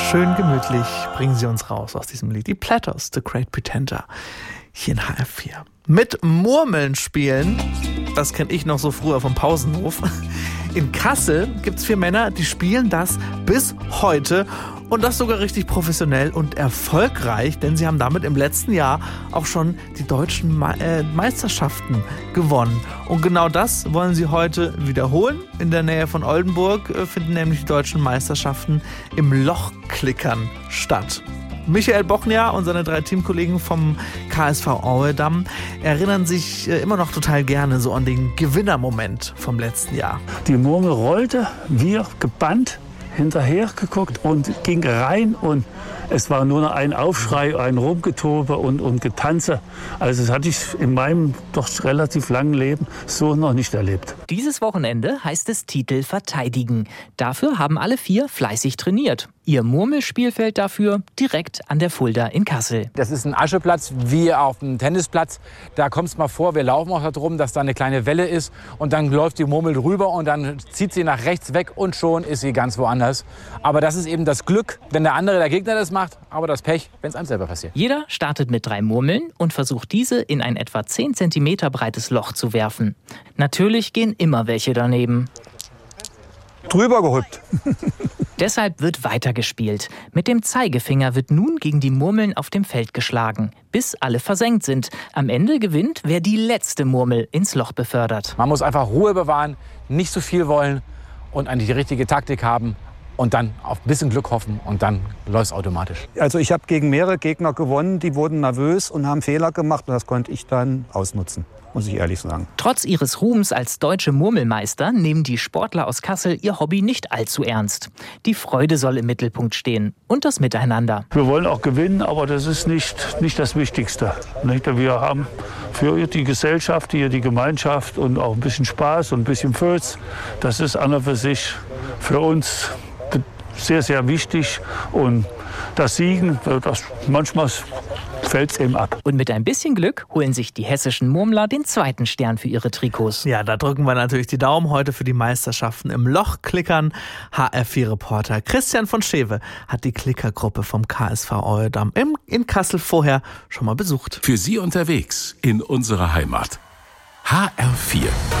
schön gemütlich bringen sie uns raus aus diesem Lied. Die Platters, The Great Pretender, hier in HR4. Mit Murmeln spielen, das kenne ich noch so früher vom Pausenhof. In Kassel gibt es 4 Männer, die spielen das bis heute. Und das sogar richtig professionell und erfolgreich, denn sie haben damit im letzten Jahr auch schon die deutschen Meisterschaften gewonnen. Und genau das wollen sie heute wiederholen. In der Nähe von Oldenburg finden nämlich die deutschen Meisterschaften im Lochklickern statt. Michael Bochnia und seine 3 Teamkollegen vom KSV Auedam erinnern sich immer noch total gerne so an den Gewinnermoment vom letzten Jahr. Die Murmel rollte, wir gebannt hinterher geguckt und ging rein und es war nur noch ein Aufschrei, ein Rumgetobe und Getanze. Also das hatte ich in meinem doch relativ langen Leben so noch nicht erlebt. Dieses Wochenende heißt es Titel verteidigen. Dafür haben alle 4 fleißig trainiert. Ihr Murmelspielfeld dafür direkt an der Fulda in Kassel. Das ist ein Ascheplatz wie auf dem Tennisplatz. Da kommt es mal vor, wir laufen auch darum, dass da eine kleine Welle ist und dann läuft die Murmel drüber und dann zieht sie nach rechts weg und schon ist sie ganz woanders. Aber das ist eben das Glück, wenn der Gegner das macht, aber das Pech, wenn es einem selber passiert. Jeder startet mit 3 Murmeln und versucht diese in ein etwa 10 cm breites Loch zu werfen. Natürlich gehen immer welche daneben. Drüber gehüpft. Deshalb wird weitergespielt. Mit dem Zeigefinger wird nun gegen die Murmeln auf dem Feld geschlagen, bis alle versenkt sind. Am Ende gewinnt, wer die letzte Murmel ins Loch befördert. Man muss einfach Ruhe bewahren, nicht zu viel wollen und eigentlich die richtige Taktik haben und dann auf ein bisschen Glück hoffen und dann läuft es automatisch. Also ich habe gegen mehrere Gegner gewonnen, die wurden nervös und haben Fehler gemacht und das konnte ich dann ausnutzen, muss ich ehrlich sagen. Trotz ihres Ruhms als deutsche Murmelmeister nehmen die Sportler aus Kassel ihr Hobby nicht allzu ernst. Die Freude soll im Mittelpunkt stehen und das Miteinander. Wir wollen auch gewinnen, aber das ist nicht das Wichtigste. Wir haben für die Gesellschaft hier die Gemeinschaft und auch ein bisschen Spaß und ein bisschen Fürz. Das ist an und für sich für uns sehr, sehr wichtig. Und das Siegen, das manchmal fällt es eben ab. Und mit ein bisschen Glück holen sich die hessischen Murmler den 2. Stern für ihre Trikots. Ja, da drücken wir natürlich die Daumen heute für die Meisterschaften im Lochklickern. HR4-Reporter Christian von Schewe hat die Klickergruppe vom KSV Auedam in Kassel vorher schon mal besucht. Für Sie unterwegs in unserer Heimat. HR4